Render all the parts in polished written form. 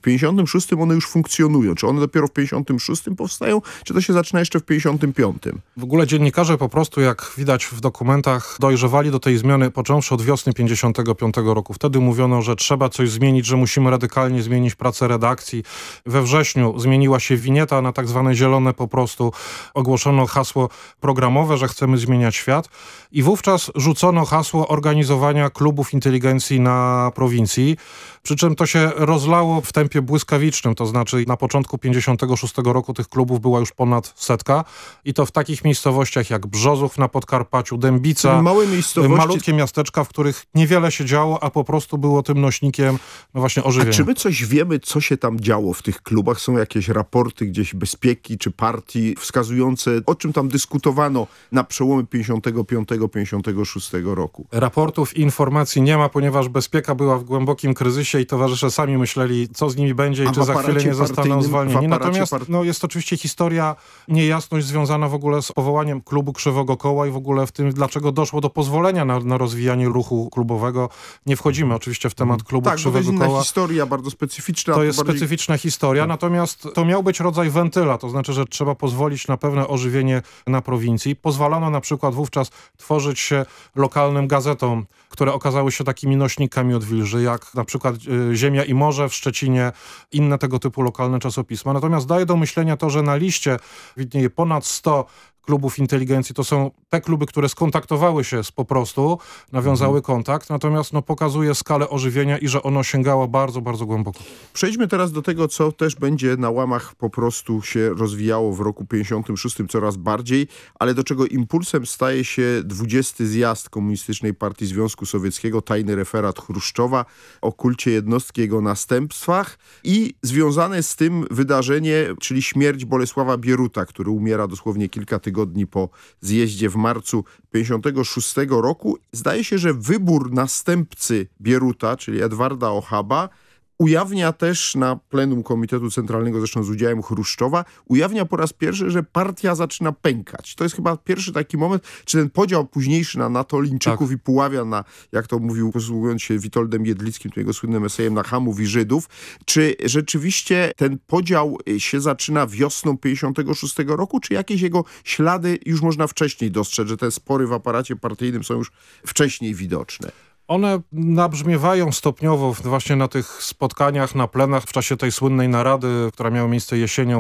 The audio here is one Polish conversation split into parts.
56 one już funkcjonują. Czy one dopiero w 56 powstają, czy to się zaczyna jeszcze w 55? W ogóle dziennikarze po prostu, jak widać w dokumentach, dojrzewali do tej zmiany począwszy od wiosny 55 roku. Wtedy mówiono, że trzeba coś zmienić, że musimy radykalnie zmienić pracę redakcji. We wrześniu zmieniła się winieta na tak zwane zielone po prostu. Ogłoszono hasło programowe, że chcemy zmieniać świat. I wówczas rzucono hasło organizowania klubów inteligencji na prowincji. Przy czym to się rozlało w tempie błyskawicznym, to znaczy na początku 56 roku tych klubów była już ponad 100 i to w takich miejscowościach jak Brzozów na Podkarpaciu, Dębica, małe miejscowości, malutkie miasteczka, w których niewiele się działo, a po prostu było tym nośnikiem właśnie ożywienia. A czy my coś wiemy, co się tam działo w tych klubach? Są jakieś raporty gdzieś bezpieki czy partii wskazujące, o czym tam dyskutowano na przełomie 55-56 roku? Raportów i informacji nie ma, ponieważ bezpieka była w głębokim kryzysie i towarzysze sami myśleli, co z nimi będzie i czy za chwilę nie zostaną zwolnieni. Natomiast jest oczywiście historia, niejasność związana w ogóle z powołaniem klubu Krzywego Koła i w ogóle w tym, dlaczego doszło do pozwolenia na rozwijanie ruchu klubowego. Nie wchodzimy oczywiście w temat klubu Krzywego Koła. To jest inna historia, bardzo specyficzna. To jest specyficzna historia, natomiast to miał być rodzaj wentyla, to znaczy, że trzeba pozwolić na pewne ożywienie na prowincji. Pozwalano na przykład wówczas tworzyć się lokalnym gazetom, które okazały się takimi nośnikami odwilży, jak na przykład Ziemia i Morze w Szczecinie, inne tego typu lokalne czasopisma. Natomiast daje do myślenia to, że na liście widnieje ponad 100 klubów inteligencji. To są te kluby, które skontaktowały się po prostu, nawiązały kontakt, natomiast pokazuje skalę ożywienia i że ono sięgało bardzo, bardzo głęboko. Przejdźmy teraz do tego, co też będzie na łamach po prostu się rozwijało w roku 56 coraz bardziej, ale do czego impulsem staje się 20. zjazd Komunistycznej Partii Związku Sowieckiego, tajny referat Chruszczowa o kulcie jednostki, jego następstwach i związane z tym wydarzenie, czyli śmierć Bolesława Bieruta, który umiera dosłownie kilka tygodni po zjeździe w marcu 56 roku. Zdaje się, że wybór następcy Bieruta, czyli Edwarda Ochaba, ujawnia też na plenum Komitetu Centralnego, zresztą z udziałem Chruszczowa, ujawnia po raz pierwszy, że partia zaczyna pękać. To jest chyba pierwszy taki moment, czy ten podział późniejszy na Natolińczyków i Puławian, na, jak to mówił, posługując się Witoldem Jedlickim, tym jego słynnym esejem, na Chamów i Żydów. Czy rzeczywiście ten podział się zaczyna wiosną 56 roku, czy jakieś jego ślady już można wcześniej dostrzec, że te spory w aparacie partyjnym są już wcześniej widoczne? One nabrzmiewają stopniowo właśnie na tych spotkaniach, na plenach w czasie tej słynnej narady, która miała miejsce jesienią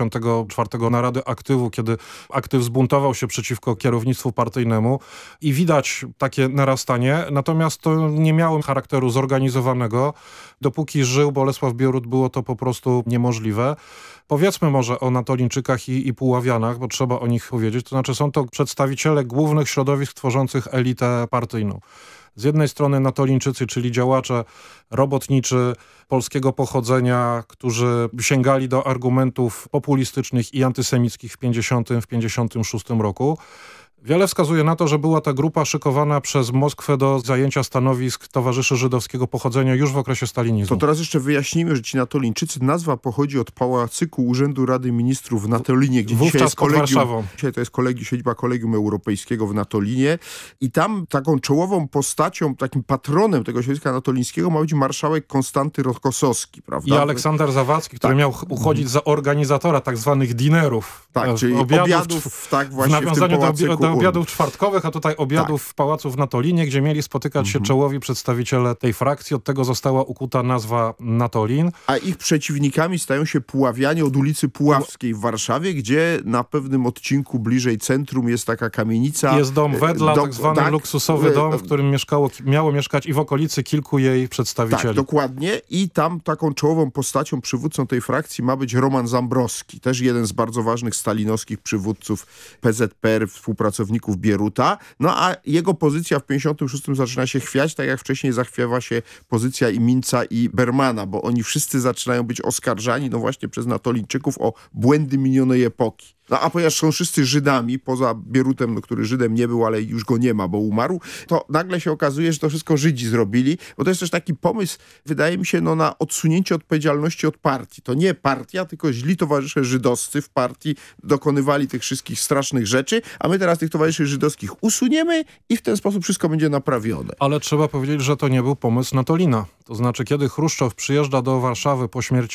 54 narady aktywu, kiedy aktyw zbuntował się przeciwko kierownictwu partyjnemu i widać takie narastanie, natomiast to nie miało charakteru zorganizowanego. Dopóki żył Bolesław Bierut, było to po prostu niemożliwe. Powiedzmy może o Natolińczykach i Puławianach, bo trzeba o nich powiedzieć. To znaczy są to przedstawiciele głównych środowisk tworzących elitę partyjną. Z jednej strony Natolińczycy, czyli działacze robotniczy polskiego pochodzenia, którzy sięgali do argumentów populistycznych i antysemickich w 56 roku. Wiele wskazuje na to, że była ta grupa szykowana przez Moskwę do zajęcia stanowisk towarzyszy żydowskiego pochodzenia już w okresie stalinizmu. To teraz jeszcze wyjaśnijmy, że ci Natolińczycy, nazwa pochodzi od pałacyku Urzędu Rady Ministrów w Natolinie, gdzie dzisiaj jest pod Warszawą. Dzisiaj to jest siedziba Kolegium Europejskiego w Natolinie i tam taką czołową postacią, takim patronem tego środowiska natolińskiego ma być marszałek Konstanty Rokossowski, prawda? I Aleksander Zawadzki, który miał uchodzić za organizatora tak zwanych dinerów. Tak, czyli obiadów tak właśnie w nawiązaniu do obiadów czwartkowych, a tutaj obiadów w pałacu w Natolinie, gdzie mieli spotykać się czołowi przedstawiciele tej frakcji. Od tego została ukuta nazwa Natolin. A ich przeciwnikami stają się Puławianie od ulicy Puławskiej w Warszawie, gdzie na pewnym odcinku bliżej centrum jest taka kamienica. Jest dom Wedla, tak zwany luksusowy dom, w którym miało mieszkać i w okolicy kilku jej przedstawicieli. Tak, dokładnie. I tam taką czołową postacią, przywódcą tej frakcji ma być Roman Zambrowski, też jeden z bardzo ważnych stalinowskich przywódców PZPR, współpracowników Bieruta. No a jego pozycja w 56 zaczyna się chwiać, tak jak wcześniej zachwiewa się pozycja i Minca i Bermana, bo oni wszyscy zaczynają być oskarżani, no właśnie przez Natolińczyków o błędy minionej epoki. No a ponieważ są wszyscy Żydami, poza Bierutem, który Żydem nie był, ale już go nie ma, bo umarł, to nagle się okazuje, że to wszystko Żydzi zrobili, bo to jest też taki pomysł, wydaje mi się, na odsunięcie odpowiedzialności od partii. To nie partia, tylko źli towarzysze żydowscy w partii dokonywali tych wszystkich strasznych rzeczy, a my teraz tych towarzyszy żydowskich usuniemy i w ten sposób wszystko będzie naprawione. Ale trzeba powiedzieć, że to nie był pomysł Natolina. To znaczy, kiedy Chruszczow przyjeżdża do Warszawy po śmierci